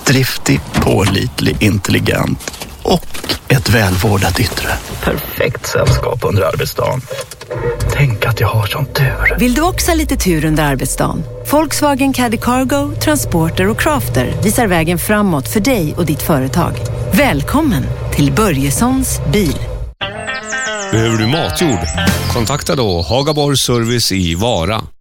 Driftig, pålitlig, intelligent och ett välvårdat yttre. Perfekt sällskap under arbetsdagen. Tänk att jag har sån tur. Vill du också ha lite tur under arbetsdagen? Volkswagen Caddy Cargo, Transporter och Crafter visar vägen framåt för dig och ditt företag. Välkommen till Börjessons bil. Behöver du matjord? Kontakta då Hagaborgs Service i Vara.